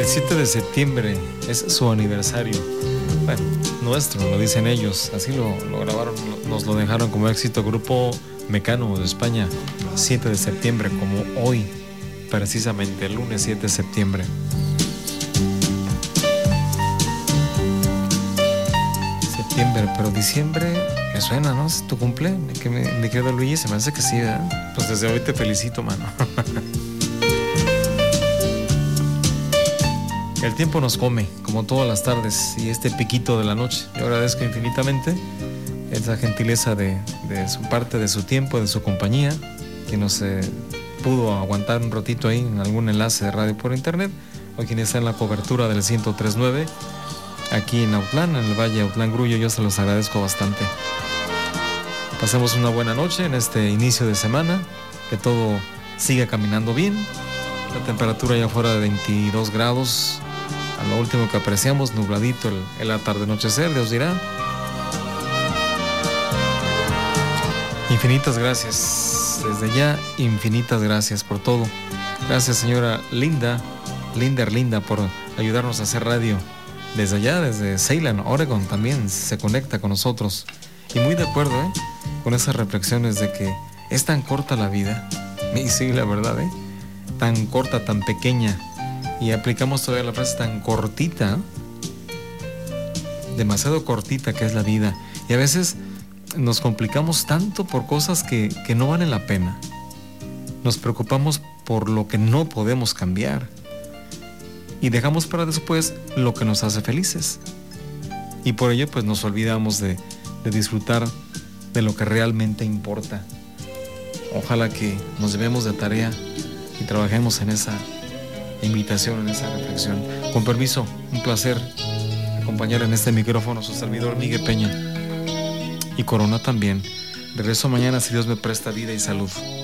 El 7 de septiembre es su aniversario. Bueno, nuestro, lo dicen ellos. Así lo grabaron, nos lo dejaron como éxito. Grupo Mecano de España. 7 de septiembre, como hoy, precisamente el lunes 7 de septiembre. Septiembre, pero diciembre me suena, ¿no? ¿Es tu cumple? ¿Me queda Luigi? Se me hace que sí, ¿verdad? Pues desde hoy te felicito, mano. El tiempo nos come, como todas las tardes, y este piquito de la noche. Yo agradezco infinitamente esa gentileza de su parte, de su tiempo, de su compañía, que nos pudo aguantar un ratito ahí en algún enlace de radio por internet, o quien está en la cobertura del 103.9, aquí en Autlán, en el Valle Autlán Grullo. Yo se los agradezco bastante. Pasemos una buena noche en este inicio de semana, que todo siga caminando bien. La temperatura ya fuera de 22 grados, a lo último que apreciamos, nubladito el atarde-anochecer, Dios dirá. Infinitas gracias, desde ya, infinitas gracias por todo. Gracias, señora Linda, por ayudarnos a hacer radio. Desde allá, desde Salem, Oregon, también se conecta con nosotros. Y muy de acuerdo, con esas reflexiones de que es tan corta la vida. Y sí, la verdad, tan corta, tan pequeña. Y aplicamos todavía la frase tan cortita, demasiado cortita que es la vida. Y a veces nos complicamos tanto por cosas que no valen la pena. Nos preocupamos por lo que no podemos cambiar. Y dejamos para después lo que nos hace felices. Y por ello pues nos olvidamos de disfrutar de lo que realmente importa. Ojalá que nos llevemos de tarea y trabajemos en esa invitación, en esa reflexión. Con permiso, un placer acompañar en este micrófono a su servidor Miguel Peña. Y Corona también. Regreso mañana si Dios me presta vida y salud.